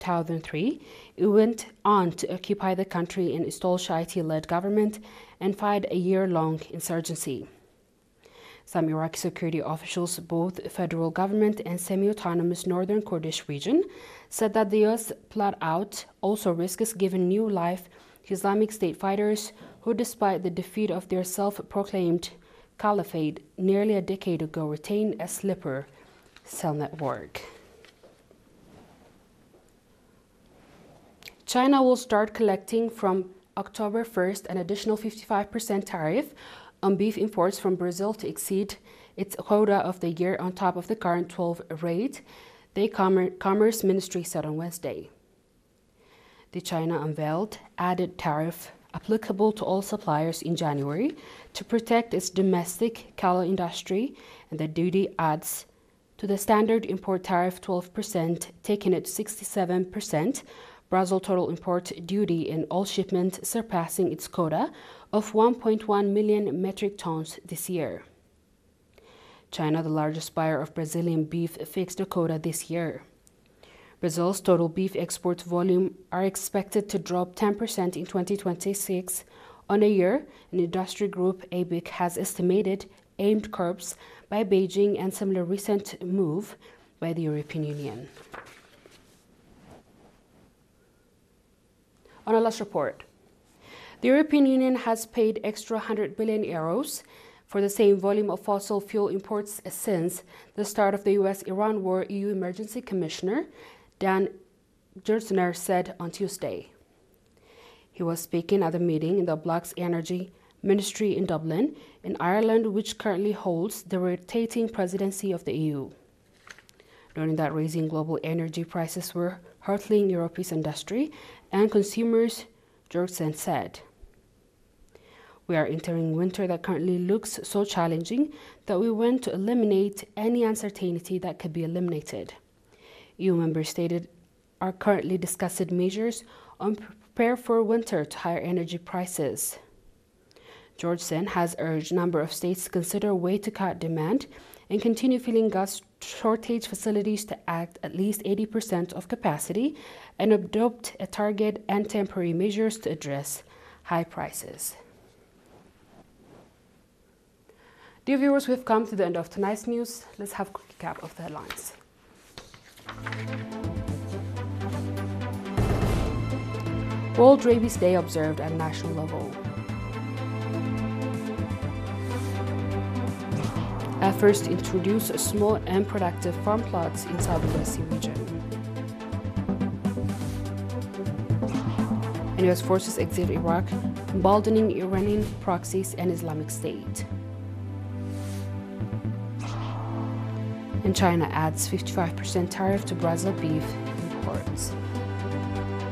2003, it went on to occupy the country and install Shiite-led government and fight a year-long insurgency. Some Iraqi security officials, both federal government and semi-autonomous northern Kurdish region, said that the U.S. plot out also risks giving new life to Islamic State fighters who, despite the defeat of their self-proclaimed caliphate nearly a decade ago, retained a sleeper cell network. China will start collecting from October 1st an additional 55% tariff on beef imports from Brazil to exceed its quota of the year on top of the current 12% rate, the Commerce Ministry said on Wednesday. The China unveiled added tariff applicable to all suppliers in January to protect its domestic cattle industry, and the duty adds to the standard import tariff 12%, taking it to 67%, Brazil total import duty in all shipments surpassing its quota of 1.1 million metric tons this year. China, the largest buyer of Brazilian beef, fixed the quota this year. Brazil's total beef export volume are expected to drop 10% in 2026 on a year, an industry group ABIC has estimated, aimed curbs by Beijing and similar recent move by the European Union. On a last report, the European Union has paid extra 100 billion euros for the same volume of fossil fuel imports since the start of the US-Iran war, EU Emergency Commissioner Dan Gerzner said on Tuesday. He was speaking at a meeting in the bloc's energy ministry in Dublin, in Ireland, which currently holds the rotating presidency of the EU. Noting that raising global energy prices were hurtling Europe's industry and consumers, Gerzner said, "We are entering winter that currently looks so challenging that we want to eliminate any uncertainty that could be eliminated. EU member states are currently discussing measures on prepare for winter to higher energy prices." Gerzner has urged a number of states to consider a way to cut demand and continue filling gas shortage facilities to act at least 80% of capacity and adopt a target and temporary measures to address high prices. Dear viewers, we've come to the end of tonight's news. Let's have a quick recap of the headlines. World Rabies Day observed at national level. Efforts to introduce small and productive farm plots in South West Sea region. And US forces exit Iraq, emboldening Iranian proxies and Islamic State. And China adds 55% tariff to Brazil beef imports.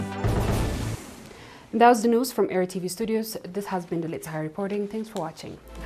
And that was the news from Era TV Studios. This has been Dalit Sahar reporting. Thanks for watching.